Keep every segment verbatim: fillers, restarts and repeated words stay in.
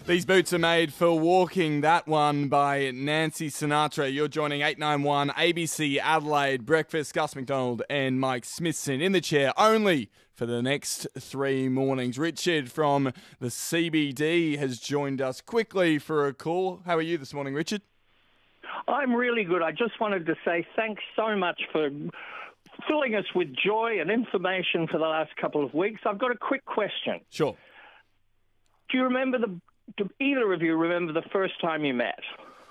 These boots are made for walking. That one by Nancy Sinatra. You're joining eight nine one A B C Adelaide Breakfast. Gus McDonald and Mike Smithson in the chair only for the next three mornings. Richard from the C B D has joined us quickly for a call. How are you this morning, Richard? I'm really good. I just wanted to say thanks so much for filling us with joy and information for the last couple of weeks. I've got a quick question. Sure. Do you remember the... Do either of you remember the first time you met?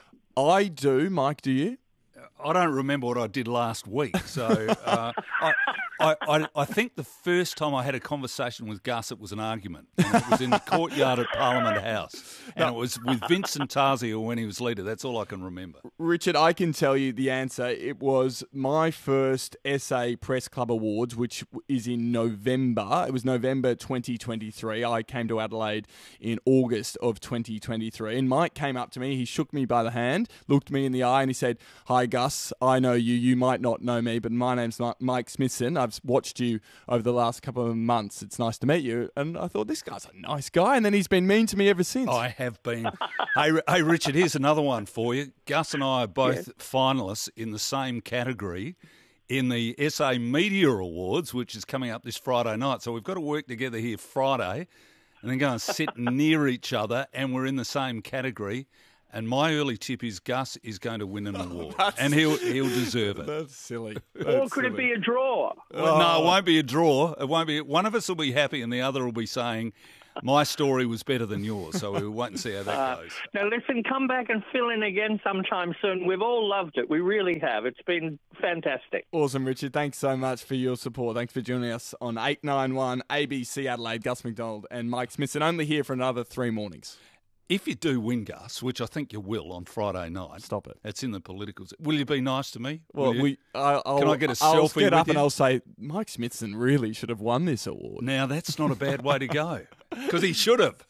I do. Mike, do you? I don't remember what I did last week. So uh, I, I, I, I think the first time I had a conversation with Gus, it was an argument. And it was in the courtyard at Parliament House. And no. It was with Vincent Tarzio when he was leader. That's all I can remember. Richard, I can tell you the answer. It was my first S A Press Club Awards, which is in November. It was November twenty twenty-three. I came to Adelaide in August of twenty twenty-three. And Mike came up to me. He shook me by the hand, looked me in the eye, and he said, "Hi, Gus, I know you. You might not know me, but my name's Mike Smithson. I've watched you over the last couple of months. It's nice to meet you." And I thought, this guy's a nice guy. And then he's been mean to me ever since. I have been. hey, hey, Richard, here's another one for you. Gus and I are both yes. finalists in the same category in the S A Media Awards, which is coming up this Friday night. So we've got to work together here Friday and then go and sit near each other, and we're in the same category. And my early tip is Gus is going to win an award, oh, and he'll he'll deserve it. That's silly. That's or could silly. it be a draw? Well, oh. No, it won't be a draw. It won't be. One of us will be happy, and the other will be saying, "My story was better than yours." So we'll wait and see how that uh, goes. Now, listen, come back and fill in again sometime soon. We've all loved it. We really have. It's been fantastic. Awesome, Richard. Thanks so much for your support. Thanks for joining us on eight nine one A B C Adelaide. Gus McDonald and Mike Smithson only here for another three mornings. If you do win, Gus, which I think you will on Friday night. Stop it. It's in the politicals. Will you be nice to me? Well, we. Uh, I'll, Can I get a I'll selfie get with up you? And I'll say, Mike Smithson really should have won this award. Now, that's not a bad way to go, because he should have.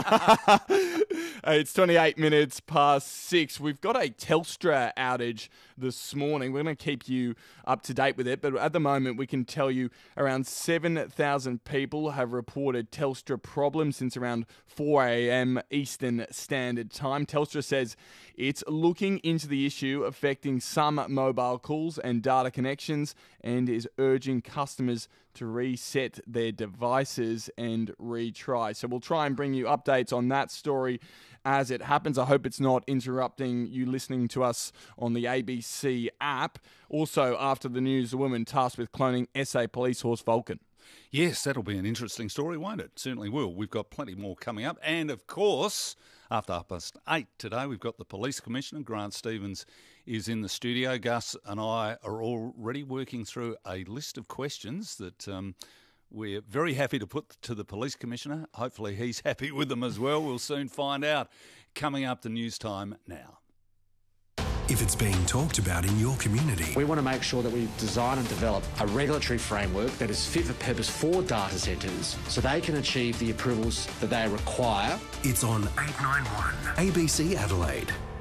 Hey, it's twenty-eight minutes past six. We've got a Telstra outage this morning. We're going to keep you up to date with it, but at the moment we can tell you around seven thousand people have reported Telstra problems since around four a.m. Eastern Standard Time. Telstra says it's looking into the issue affecting some mobile calls and data connections and is urging customers to reset their devices and retry. So we'll try and bring you updates on that story as it happens. I hope it's not interrupting you listening to us on the A B C app. Also, after the news, the woman tasked with cloning S A police horse Vulcan. Yes, that'll be an interesting story, won't it? Certainly will. We've got plenty more coming up. And, of course, after half past eight today, we've got the Police Commissioner, Grant Stevens, is in the studio. Gus and I are already working through a list of questions that um, we're very happy to put to the Police Commissioner. Hopefully he's happy with them as well. We'll soon find out. Coming up to news time now. If it's being talked about in your community. We want to make sure that we design and develop a regulatory framework that is fit for purpose for data centres so they can achieve the approvals that they require. It's on eight nine one A B C Adelaide.